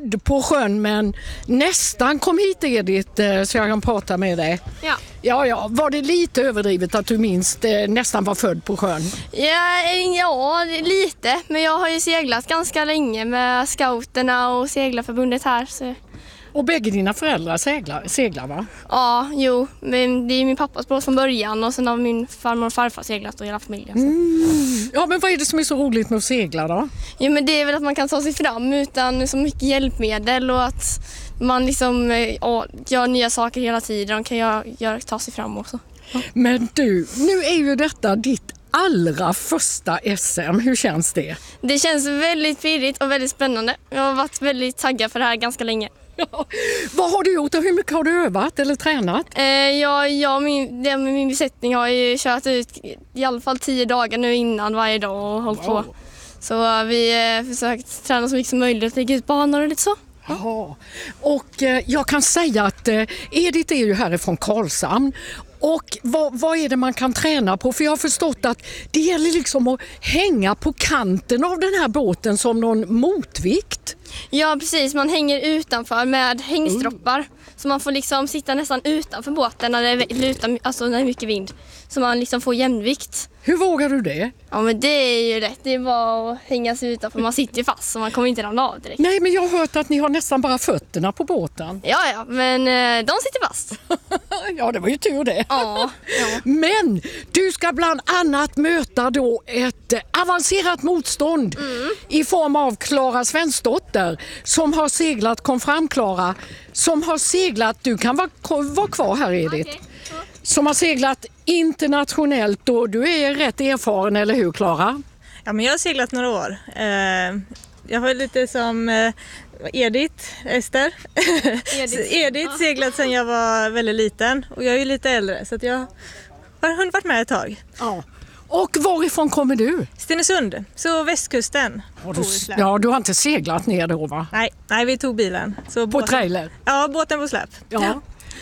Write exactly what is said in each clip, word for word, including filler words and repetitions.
född på sjön men nästan kom hit Edith så jag kan prata med dig. Ja. Ja, ja. Var det lite överdrivet att du minst eh, nästan var född på sjön? Ja, ja, lite. Men jag har ju seglat ganska länge med scouterna och seglarförbundet här. Så. Och bägge dina föräldrar seglar, seglar va? Ja, jo. Men det är min pappas båt från början och sen har min farmor och farfar seglat och hela familjen. Så. Mm. Ja, men vad är det som är så roligt med att segla då? Jo, men det är väl att man kan ta sig fram utan så mycket hjälpmedel och att man liksom ja, gör nya saker hela tiden och kan göra, gör, ta sig fram också. Ja. Men du, nu är ju detta ditt allra första S M. Hur känns det? Det känns väldigt pirrigt och väldigt spännande. Jag har varit väldigt taggad för det här ganska länge. Ja. Vad har du gjort och hur mycket har du övat eller tränat? Eh, jag, jag min, det med min besättning har ju kört ut i alla fall tio dagar nu innan varje dag och hållit wow. på. Så uh, vi har eh, försökt träna så mycket som möjligt, lägga ut banor och lite så. Jaha. Och eh, jag kan säga att eh, Edith är ju härifrån Karlshamn. Och vad, vad är det man kan träna på? För jag har förstått att det gäller liksom att hänga på kanten av den här båten som någon motvikt. Ja, precis. Man hänger utanför med hängstroppar. Mm. Så man får liksom sitta nästan utanför båten när det är, lutar, alltså när det är mycket vind. Så man liksom får jämnvikt. Hur vågar du det? Ja, men det är ju lätt. Det är bara att hänga sig utanför. Man sitter fast så man kommer inte ramla av direkt. Nej, men jag har hört att ni har nästan bara fötterna på båten. Ja, ja. Men eh, de sitter fast. Ja, det var ju tur det. Ja, ja. Men du ska bland annat möta då ett avancerat motstånd mm. i form av Klara Svensdotter som har seglat, kom fram Klara, som har seglat, du kan vara, vara kvar här Edith. Okay. Som har seglat internationellt och du är rätt erfaren, eller hur Klara? Ja, men jag har seglat några år. Jag var lite som Edith, Ester. Edith, Edith seglat sedan jag var väldigt liten och jag är ju lite äldre så att jag har varit med ett tag. Ja. Och varifrån kommer du? Stenungsund, så västkusten. Ja, du, ja, du har inte seglat ner då va? Nej, nej vi tog bilen. Så på båten, trailer? Ja, båten på släpp. Ja. Ja.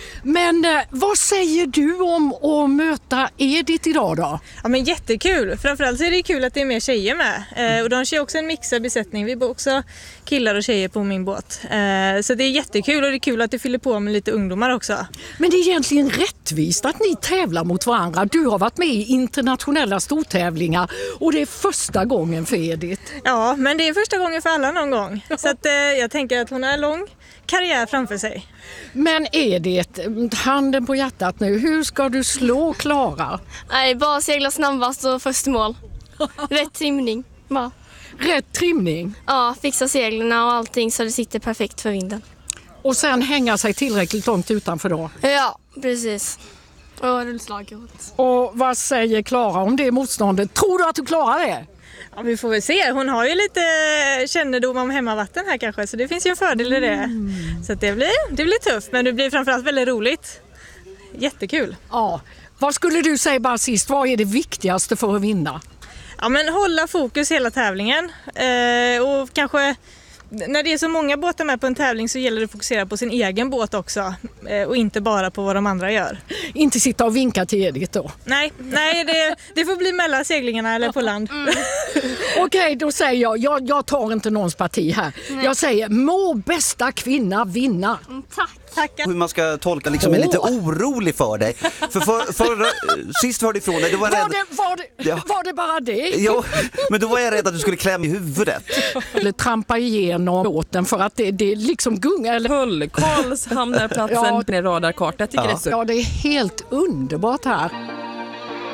Men eh, vad säger du om att möta Edith idag då? Ja, men jättekul. Framförallt så är det kul att det är mer tjejer med. Eh, och de kör också en mixad besättning. Vi bor också killar och tjejer på min båt. Eh, så det är jättekul och det är kul att det fyller på med lite ungdomar också. Men det är egentligen rättvist att ni tävlar mot varandra. Du har varit med i internationella stortävlingar och det är första gången för Edith. Ja, men det är första gången för alla någon gång. Så att, eh, jag tänker att hon har en lång karriär framför sig. Men Edith, handen på hjärtat nu, hur ska du slå Klara? Nej, bara segla snabbast och först mål. Rätt trimning. Bara. Rätt trimning? Ja, fixa seglarna och allting så det sitter perfekt för vinden. Och sen hänga sig tillräckligt långt utanför då? Ja, precis. Och rullslag. Och vad säger Klara om det motståndet? Tror du att du klarar det? Ja, vi får väl se. Hon har ju lite kännedom om hemmavatten här kanske, så det finns ju en fördel i det. Mm. Så att det blir, det blir tufft, men det blir framförallt väldigt roligt. Jättekul. Ja. Vad skulle du säga bara sist? Vad är det viktigaste för att vinna? Ja, men hålla fokus hela tävlingen. Eh, och kanske när det är så många båtar med på en tävling så gäller det att fokusera på sin egen båt också. Eh, och inte bara på vad de andra gör. Inte sitta och vinka till Edith då? Nej, nej det, det får bli mellan seglingarna eller på land. Mm. Okej, okay, då säger jag, jag, jag tar inte någons parti här. Nej. Jag säger, må bästa kvinna vinna. Mm, tack. Tackar. Hur man ska tolka liksom, är lite orolig för dig. För, för, för sist hörde ifrån dig, du var rädd. Var det, var det, ja. var det bara det? Jo, men då var jag rädd att du skulle klämma i huvudet. Eller trampa igenom båten för att det, det liksom gungar. Eller... Höll Karlshamn är platsen ja. På radarkartan. Jag tycker ja. det är så. Ja, det är helt underbart här.